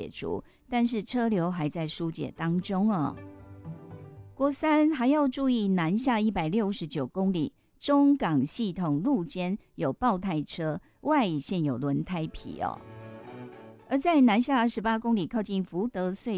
除，但是车流还在疏解当中哦。国三还要注意南下169公里，中港系统路肩有爆胎车，外线有轮胎皮哦。而在南下18公里靠近福德隧